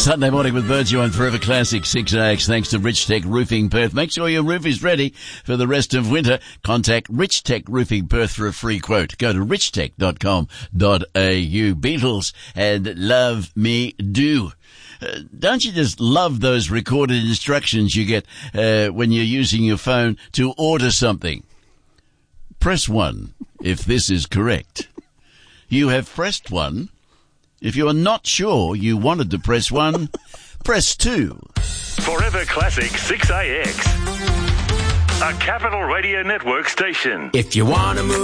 Sunday morning with Virtue on Forever Classic 6AX. Thanks to Rich Tech Roofing Perth. Make sure your roof is ready for the rest of winter. Contact Rich Tech Roofing Perth for a free quote. Go to richtech.com.au. Beatles and Love Me Do. Don't you just love those recorded instructions you get when you're using your phone to order something? Press 1 if this is correct. You have pressed 1. If you're not sure you wanted to press 1, press 2. Forever Classic 6AX. A Capital Radio Network station. If you want to move